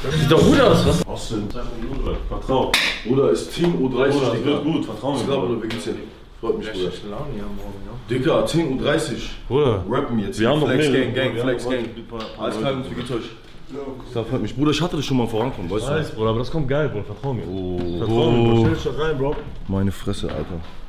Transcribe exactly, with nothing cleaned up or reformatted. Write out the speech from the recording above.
Sieht doch gut aus, was? Austin, vertrau. Bruder, ist zehn Uhr dreißig. Bruder, das wird gut, vertrau mir. Bruder, wie geht's dir? Freut mich, Bruder. Dicker, zehn Uhr dreißig. Bruder, rappen jetzt. wir haben noch Flex mehr. Gang, Gang, Flex Gang. Alles klar, wie geht's euch? Das freut mich. Bruder, ich hatte das schon mal vorankommen, weißt du? Nice, Bruder, aber das kommt geil, Bruder, vertrau mir. Oh, Vertrau mir, Bro. Stell dich da rein, Bro. Meine Fresse, Alter.